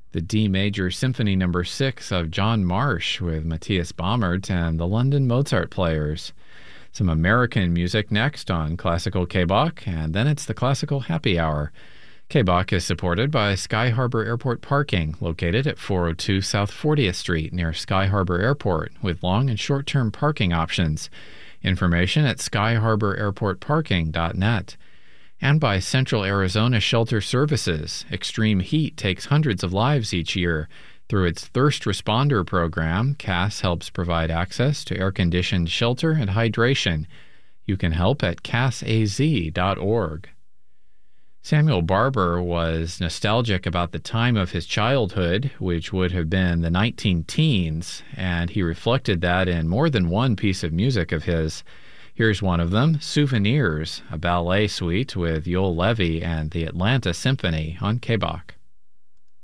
The D Major Symphony No. 6 of John Marsh with Matthias Baumert and the London Mozart Players. Some American music next on Classical K-Bach, and then it's the Classical Happy Hour. K-Bach is supported by Sky Harbor Airport Parking, located at 402 South 40th Street near Sky Harbor Airport, with long and short-term parking options. Information at skyharbor-airport-parking.net. And by Central Arizona Shelter Services. Extreme heat takes hundreds of lives each year. Through its Thirst Responder program, CAS helps provide access to air-conditioned shelter and hydration. You can help at casaz.org. Samuel Barber was nostalgic about the time of his childhood, which would have been the 19-teens, and he reflected that in more than one piece of music of his. Here's one of them, Souvenirs, a ballet suite with Yoel Levy and the Atlanta Symphony on K-Bach.